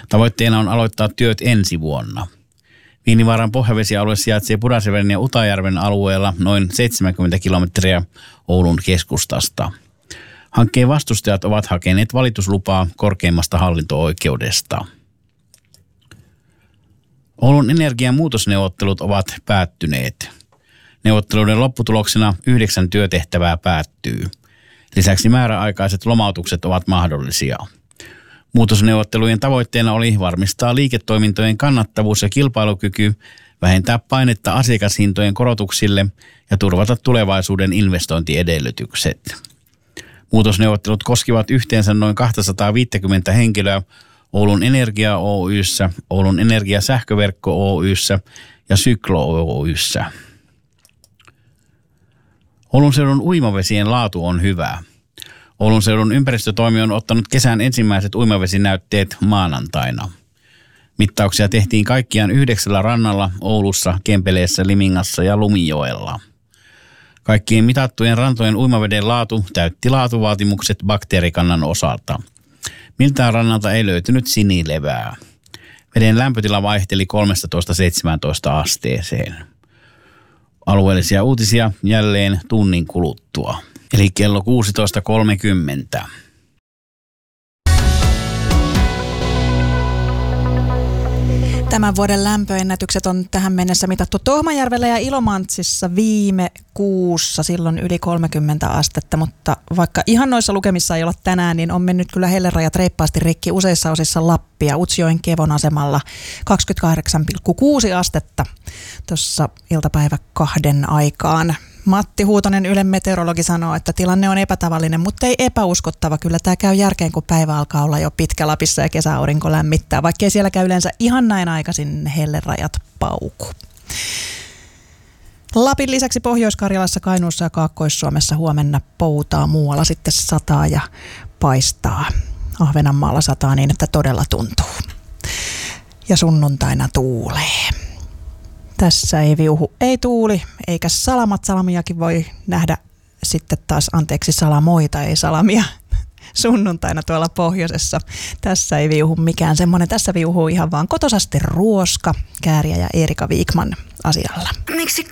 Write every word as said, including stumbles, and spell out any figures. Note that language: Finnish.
Tavoitteena on aloittaa työt ensi vuonna. Viinivaaran pohjavesialue sijaitsee Pudasjärven ja Utajärven alueella noin seitsemänkymmentä kilometriä Oulun keskustasta. Hankkeen vastustajat ovat hakeneet valituslupaa korkeimmasta hallinto-oikeudesta. Oulun energian muutosneuvottelut ovat päättyneet. Neuvotteluiden lopputuloksena yhdeksän työtehtävää päättyy. Lisäksi määräaikaiset lomautukset ovat mahdollisia. Muutosneuvottelujen tavoitteena oli varmistaa liiketoimintojen kannattavuus ja kilpailukyky, vähentää painetta asiakashintojen korotuksille ja turvata tulevaisuuden investointiedellytykset. Muutosneuvottelut koskivat yhteensä noin kaksisataaviisikymmentä henkilöä Oulun Energia Oy:ssä, Oulun Energia Sähköverkko Oy:ssä ja Syklo Oy:ssä. Oulun seudun uimavesien laatu on hyvä. Oulun seudun ympäristötoimi on ottanut kesän ensimmäiset uimavesinäytteet maanantaina. Mittauksia tehtiin kaikkiaan yhdeksällä rannalla Oulussa, Kempeleessä, Limingassa ja Lumijoella. Kaikkien mitattujen rantojen uimaveden laatu täytti laatuvaatimukset bakteerikannan osalta. Miltään rannalta ei löytynyt sinilevää. Veden lämpötila vaihteli kolmetoista seitsemäntoista asteeseen. Alueellisia uutisia jälleen tunnin kuluttua, eli kello kuusitoista kolmekymmentä. Tämän vuoden lämpöennätykset on tähän mennessä mitattu Tohmajärvellä ja Ilomantsissa viime kuussa, silloin yli kolmekymmentä astetta, mutta vaikka ihan noissa lukemissa ei olla tänään, niin on mennyt kyllä hellerajat reippaasti rikki useissa osissa Lappia. Utsjoen Kevon asemalla kaksikymmentäkahdeksan pilkku kuusi astetta tuossa iltapäivä kahden aikaan. Matti Huutonen, Ylen meteorologi, sanoo, että tilanne on epätavallinen, mutta ei epäuskottava. Kyllä tämä käy järkeen, kun päivä alkaa olla jo pitkä Lapissa ja kesäaurinko lämmittää, vaikkei siellä käy yleensä ihan näin aikaisin hellerajat pauku. Lapin lisäksi Pohjois-Karjalassa, Kainuussa ja Kaakkois-Suomessa huomenna poutaa, muualla sitten sataa ja paistaa. Ahvenanmaalla sataa niin, että todella tuntuu. Ja sunnuntaina tuulee. Tässä ei viuhu, ei tuuli, eikä salamat. Salamiakin voi nähdä sitten taas, anteeksi, salamoita, ei salamia, sunnuntaina tuolla pohjoisessa. Tässä ei viuhu mikään semmoinen. Tässä viuhuu ihan vaan kotosasti Ruoska, Kääriä ja Erika Viikman asialla. Miksi